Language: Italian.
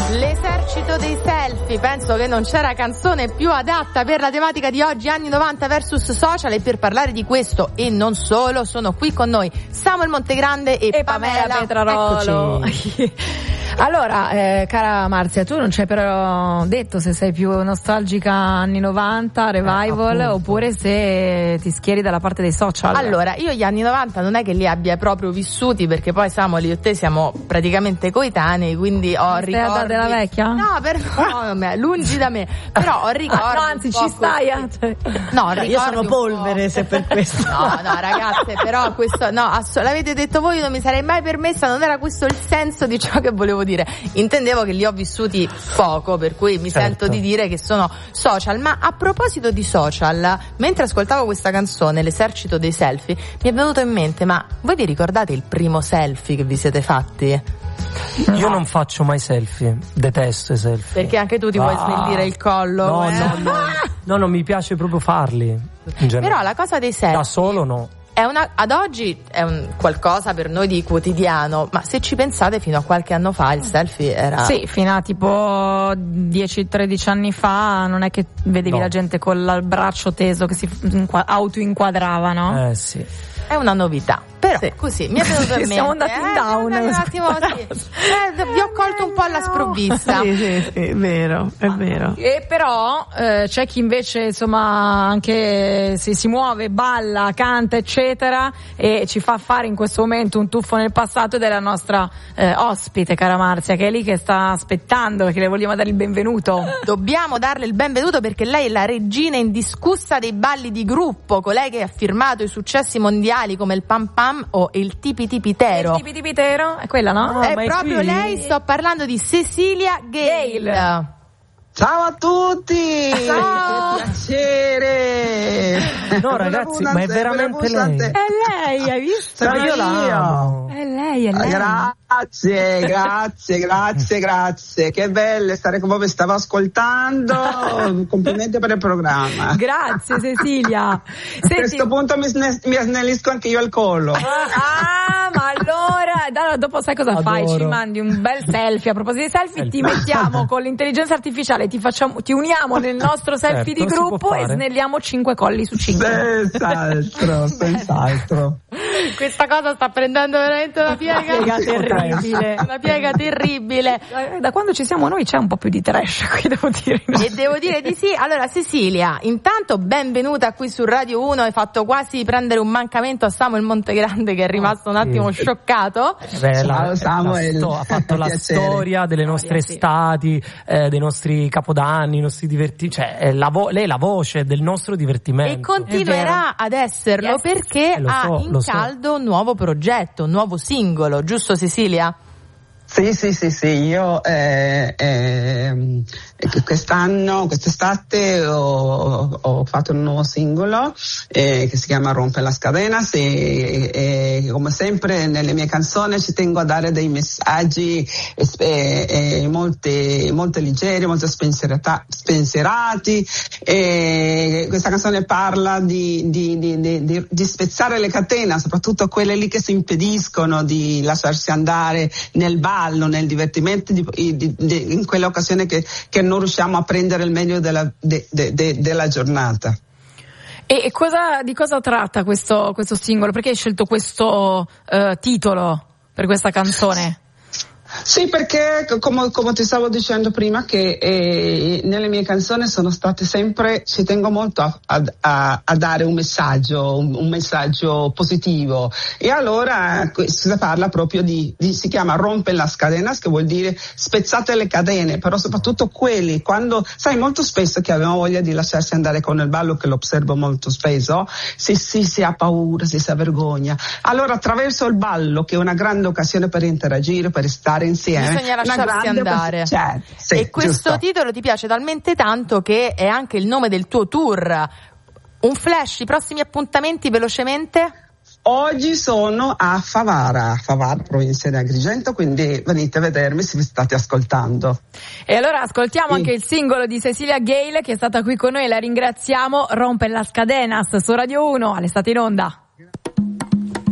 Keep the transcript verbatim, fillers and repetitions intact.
L'esercito dei selfie, penso che non c'era canzone più adatta per la tematica di oggi, anni novanta versus social, e per parlare di questo e non solo sono qui con noi Samuel Montegrande e, e Pamela, Pamela Petrarolo. Allora, eh, cara Marzia, tu non ci hai però detto se sei più nostalgica anni novanta, revival, eh, oppure se ti schieri dalla parte dei social. Allora, io gli anni novanta non è che li abbia proprio vissuti, perché poi Samuel, io e te siamo praticamente coetanei, quindi ho stai ricordi... Stai della vecchia? No, per no, no, lungi da me, però ho ricordi... Ah, no, anzi, ci stai? Così. No, cioè, io sono polvere, se per questo. No, no, ragazze, però questo... No, ass- l'avete detto voi, non mi sarei mai permessa, non era questo il senso di ciò che volevo dire. Intendevo che li ho vissuti poco, per cui mi certo. sento di dire che sono social. Ma a proposito di social, mentre ascoltavo questa canzone, l'esercito dei selfie, mi è venuto in mente, ma voi vi ricordate il primo selfie che vi siete fatti? Io non faccio mai selfie, detesto i selfie. Perché anche tu ti vuoi ah. snellire il collo? No, eh? no, no, no, non mi piace proprio farli. In generale. Però la cosa dei selfie... Da solo no. È una, ad oggi è un qualcosa per noi di quotidiano, ma se ci pensate fino a qualche anno fa il selfie era... Sì, fino a tipo dieci tredici anni fa non è che vedevi no. la gente con il braccio teso che si inqu- autoinquadrava, no? Eh sì. È una novità, però sì. Così mi è venuto in mente. Siamo andati in eh, down. Un attimo, sì. eh, vi ho colto un po' alla sprovvista. Sì, sì, sì, è vero, è vero. E però eh, c'è chi invece insomma anche si, si muove, balla, canta eccetera e ci fa fare in questo momento un tuffo nel passato, ed è la nostra eh, ospite, cara Marzia, che è lì che sta aspettando, perché le vogliamo dare il benvenuto. Dobbiamo darle il benvenuto perché lei è la regina indiscussa dei balli di gruppo, colei che ha firmato i successi mondiali come il Pam Pam o il Tipi Tipitero. Il Tipi Tipitero è quella, no? È ma è proprio qui? lei, sto parlando di Cecilia Gale. Gale. Ciao a tutti! Ciao! Che piacere! No ragazzi, ma è veramente lei. È lei, hai visto? Sono io la amo. È lei, è lei. Grazie, grazie, grazie, grazie. Che belle stare con voi, vi stavo ascoltando. Complimenti per il programma. Grazie Cecilia. A Senti... questo punto mi, sne- mi snellisco anche io il collo. Ah, ma allora da, dopo sai cosa Adoro. fai? Ci mandi un bel selfie. A proposito di selfie, ti mettiamo con l'intelligenza artificiale, ti facciamo, ti uniamo nel nostro selfie Certo, di si può gruppo e fare. snelliamo cinque colli su cinque. Senz'altro, senz'altro. Questa cosa sta prendendo veramente una piega, piega terribile. Una piega terribile. Da quando ci siamo noi c'è un po' più di trash qui, devo dire. No? E devo dire di sì. Allora Cecilia, intanto benvenuta qui su Radio uno. Hai fatto quasi prendere un mancamento a Samuel Montegrande, che è rimasto un attimo sì. scioccato. Beh, Ciao, la, Samuel. la sto- ha fatto la Piacere. storia delle nostre sì. estati, eh, dei nostri capodanni, i nostri divertimenti, cioè è la vo- lei è la voce del nostro divertimento. E continuerà ad esserlo Yes. perché Eh, lo ha so, in lo so. caldo un nuovo progetto, un nuovo singolo, giusto Cecilia? Sì, sì, sì, sì, io eh, eh, quest'anno, quest'estate ho, ho fatto un nuovo singolo eh, che si chiama Rompe las cadenas e, e come sempre nelle mie canzoni ci tengo a dare dei messaggi eh, eh, molto, molto leggeri, molto spensierata, spensierati. E questa canzone parla di, di, di, di, di, di spezzare le catene, soprattutto quelle lì che si impediscono di lasciarsi andare nel ballo, nel divertimento, di, di, di, in quell'occasione che, che non riusciamo a prendere il meglio della, de, de, de, della giornata. E, e cosa, di cosa tratta questo, questo singolo? Perché hai scelto questo uh, titolo per questa canzone? Sì, perché come, come ti stavo dicendo prima che eh, nelle mie canzoni sono state sempre, ci tengo molto a, a, a dare un messaggio, un, un messaggio positivo, e allora si parla proprio di, di, si chiama Rompe las cadenas, che vuol dire spezzate le catene, però soprattutto quelli, quando, sai, molto spesso che abbiamo voglia di lasciarsi andare con il ballo, che lo osservo molto spesso, si, si, si ha paura, si si ha vergogna, allora attraverso il ballo, che è una grande occasione per interagire, per stare insieme, bisogna lasciarsi andare. Cioè, sì, e questo giusto. titolo ti piace talmente tanto che è anche il nome del tuo tour. Un flash, i prossimi appuntamenti velocemente? Oggi sono a Favara, Favara, provincia di Agrigento, quindi venite a vedermi se vi state ascoltando. E allora ascoltiamo sì. anche il singolo di Cecilia Gale, che è stata qui con noi, la ringraziamo, Rompe las cadenas su Radio uno, all'estate in onda.